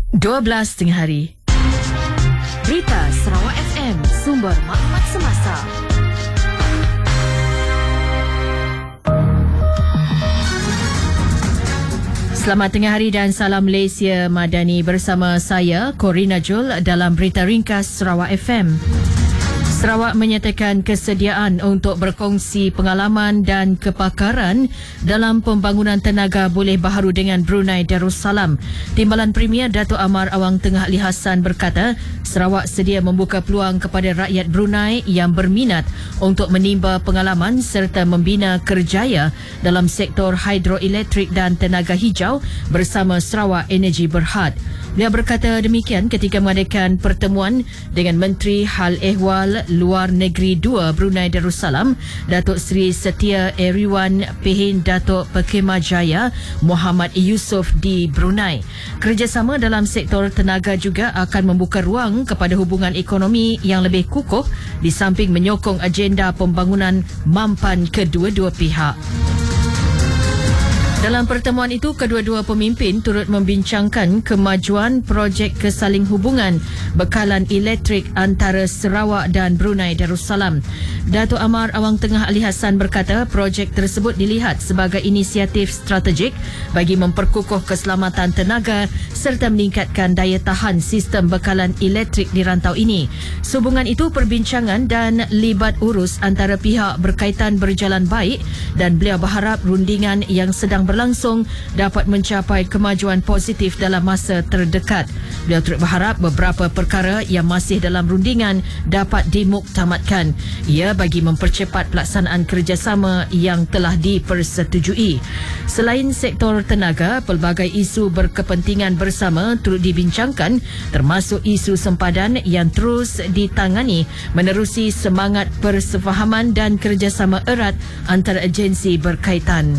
12 tengah hari. Berita Sarawak FM, sumber maklumat semasa. Selamat tengah hari dan salam Malaysia Madani bersama saya, Corina Jul dalam Berita Ringkas Sarawak FM. Sarawak menyatakan kesediaan untuk berkongsi pengalaman dan kepakaran dalam pembangunan tenaga boleh baharu dengan Brunei Darussalam. Timbalan Premier Datuk Amar Awang Tengah Ali Hassan berkata, Sarawak sedia membuka peluang kepada rakyat Brunei yang berminat untuk menimba pengalaman serta membina kerjaya dalam sektor hidroelektrik dan tenaga hijau bersama Sarawak Energy Berhad. Beliau berkata demikian ketika mengadakan pertemuan dengan Menteri Hal Ehwal Luar Negeri 2 Brunei Darussalam, Datuk Seri Setia Eriwan Pehin Datuk Pekemajaya Muhammad Yusof di Brunei. Kerjasama dalam sektor tenaga juga akan membuka ruang kepada hubungan ekonomi yang lebih kukuh di samping menyokong agenda pembangunan mampan kedua-dua pihak. Dalam pertemuan itu, kedua-dua pemimpin turut membincangkan kemajuan projek kesaling hubungan bekalan elektrik antara Sarawak dan Brunei Darussalam. Datuk Amar Awang Tengah Ali Hassan berkata projek tersebut dilihat sebagai inisiatif strategik bagi memperkukuh keselamatan tenaga serta meningkatkan daya tahan sistem bekalan elektrik di rantau ini. Sehubungan itu, perbincangan dan libat urus antara pihak berkaitan berjalan baik dan beliau berharap rundingan yang sedang berlangsung dapat mencapai kemajuan positif dalam masa terdekat. Beliau turut berharap beberapa perkara yang masih dalam rundingan dapat dimuktamadkan. Ia bagi mempercepat pelaksanaan kerjasama yang telah dipersetujui. Selain sektor tenaga, pelbagai isu berkepentingan bersama turut dibincangkan termasuk isu sempadan yang terus ditangani menerusi semangat persefahaman dan kerjasama erat antara agensi berkaitan.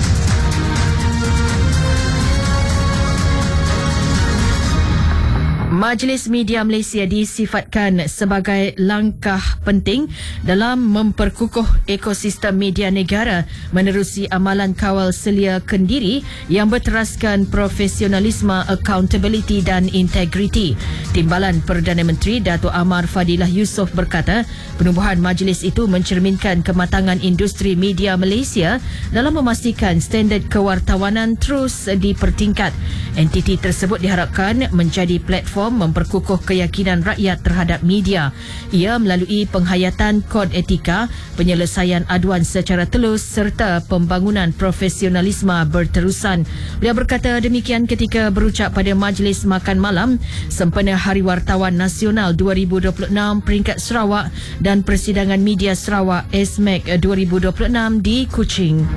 Majlis Media Malaysia disifatkan sebagai langkah penting dalam memperkukuh ekosistem media negara menerusi amalan kawal selia kendiri yang berteraskan profesionalisme, accountability dan integriti. Timbalan Perdana Menteri Datuk Amar Fadilah Yusof berkata, penubuhan majlis itu mencerminkan kematangan industri media Malaysia dalam memastikan standard kewartawanan terus dipertingkat. Entiti tersebut diharapkan menjadi platform memperkukuh keyakinan rakyat terhadap media. Ia melalui penghayatan kod etika, penyelesaian aduan secara telus serta pembangunan profesionalisme berterusan. Beliau berkata demikian ketika berucap pada Majlis Makan Malam sempena Hari Wartawan Nasional 2026 peringkat Sarawak dan Persidangan Media Sarawak SMAC 2026 di Kuching.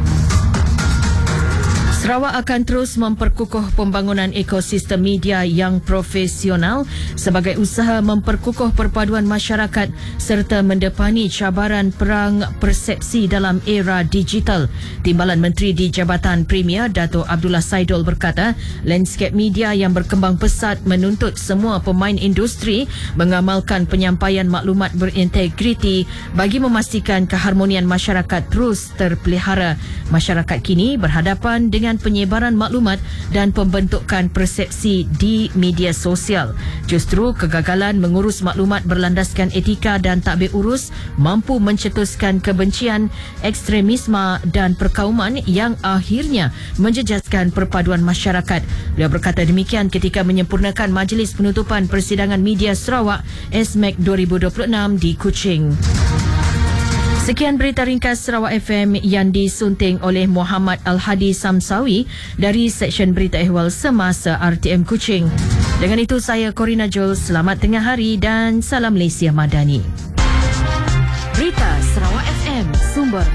Sarawak akan terus memperkukuh pembangunan ekosistem media yang profesional sebagai usaha memperkukuh perpaduan masyarakat serta mendepani cabaran perang persepsi dalam era digital. Timbalan Menteri di Jabatan Premier Datuk Abdullah Saidul berkata, landscape media yang berkembang pesat menuntut semua pemain industri mengamalkan penyampaian maklumat berintegriti bagi memastikan keharmonian masyarakat terus terpelihara. Masyarakat kini berhadapan dengan penyebaran maklumat dan pembentukan persepsi di media sosial. Justru kegagalan mengurus maklumat berlandaskan etika dan takbir urus mampu mencetuskan kebencian, ekstremisme dan perkauman yang akhirnya menjejaskan perpaduan masyarakat. Beliau berkata demikian ketika menyempurnakan Majlis Penutupan Persidangan Media Sarawak SMAC 2026 di Kuching. Sekian berita ringkas Sarawak FM yang disunting oleh Muhammad Al-Hadi Samsawi dari Seksyen Berita Ehwal Semasa RTM Kuching. Dengan itu saya Corina Jol, selamat tengah hari dan salam Malaysia Madani. Berita Sarawak FM, sumber